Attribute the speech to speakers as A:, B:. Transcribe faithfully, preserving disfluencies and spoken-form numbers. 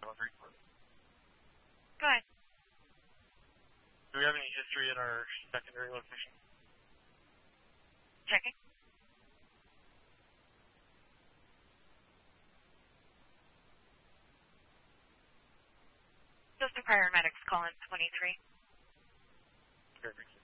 A: three.
B: Go ahead.
A: Do we have any history at our secondary location?
B: Checking. Just a paramedics call in twenty-three.
A: Perfect.